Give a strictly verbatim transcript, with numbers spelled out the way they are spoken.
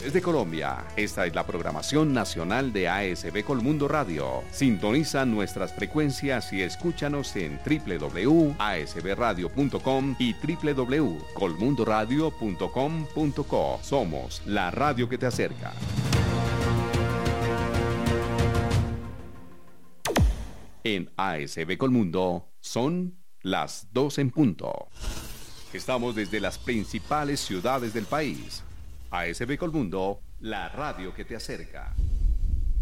regiones de Colombia. Esta es la programación nacional de A S B Colmundo Radio. Sintoniza nuestras frecuencias y escúchanos en w w w punto a s b radio punto com y w w w punto colmundo radio punto com punto co. Somos la radio que te acerca. En A S B Colmundo son las dos en punto. Estamos desde las principales ciudades del país. A S B Colmundo, la radio que te acerca.